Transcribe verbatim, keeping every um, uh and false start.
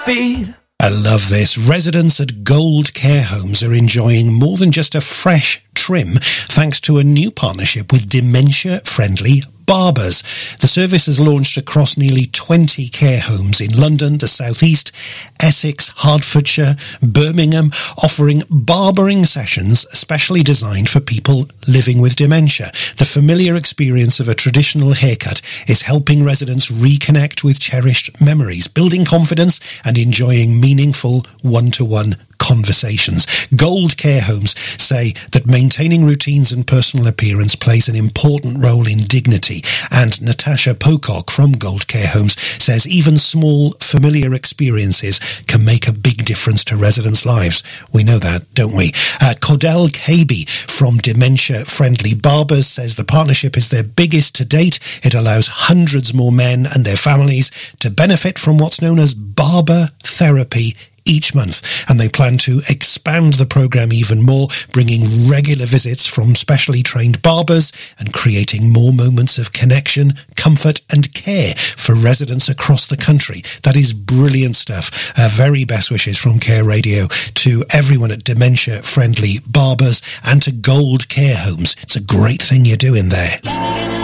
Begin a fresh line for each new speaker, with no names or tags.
feet.
I love this. Residents at Gold Care Homes are enjoying more than just a fresh trim thanks to a new partnership with dementia-friendly barbers. The service has launched across nearly twenty care homes in London, the South East, Essex, Hertfordshire, Birmingham, offering barbering sessions specially designed for people living with dementia. The familiar experience of a traditional haircut is helping residents reconnect with cherished memories, building confidence and enjoying meaningful one-to-one conversations. Gold Care Homes say that maintaining routines and personal appearance plays an important role in dignity, and Natasha Pocock from Gold Care Homes says even small, familiar experiences can make a big difference to residents' lives. We know that, don't we? Uh, Cordell Caby from Dementia Friendly Barbers says the partnership is their biggest to date. It allows hundreds more men and their families to benefit from what's known as barber therapy each month, and they plan to expand the program even more, bringing regular visits from specially trained barbers and creating more moments of connection, comfort and care for residents across the country. That is brilliant stuff. Uh, very best wishes from Care Radio to everyone at Dementia Friendly Barbers and to Gold Care Homes. It's a great thing you're doing there.